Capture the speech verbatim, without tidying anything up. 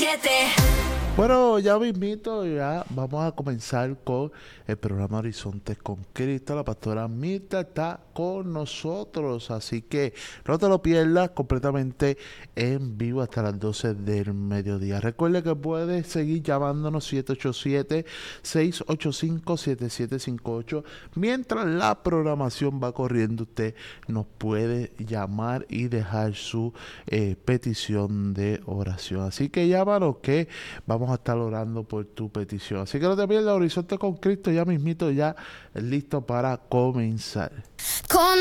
siete. Bueno, ya mismito, ya vamos a comenzar con el programa Horizontes con Cristo. La pastora Mirta está con nosotros, así que no te lo pierdas, completamente en vivo hasta las doce del mediodía. Recuerde que puedes seguir llamándonos siete ocho siete, seis ocho cinco, siete siete cinco ocho. Mientras la programación va corriendo, usted nos puede llamar y dejar su eh, petición de oración. Así que llámanos que vamos a estar orando por tu petición. Así que no te pierdas, Horizonte con Cristo, ya mismito, ya listo para comenzar. Con